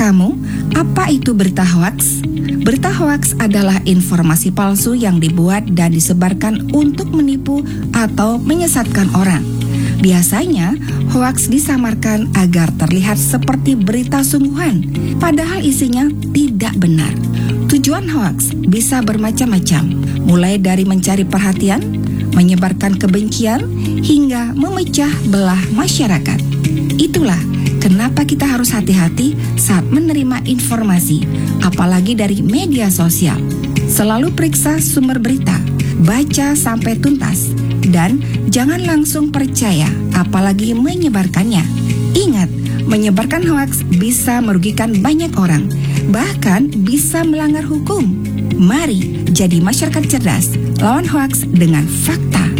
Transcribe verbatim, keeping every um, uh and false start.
kamu, apa itu berita hoaks? Berita hoaks adalah informasi palsu yang dibuat dan disebarkan untuk menipu atau menyesatkan orang. Biasanya, hoaks disamarkan agar terlihat seperti berita sungguhan, padahal isinya tidak benar. Tujuan hoaks bisa bermacam-macam, mulai dari mencari perhatian, menyebarkan kebencian, hingga memecah belah masyarakat. Itulah kenapa kita harus hati-hati saat menerima informasi, apalagi dari media sosial. Selalu periksa sumber berita, baca sampai tuntas, dan jangan langsung percaya, apalagi menyebarkannya. Ingat, menyebarkan hoaks bisa merugikan banyak orang, bahkan bisa melanggar hukum. Mari jadi masyarakat cerdas, lawan hoaks dengan fakta.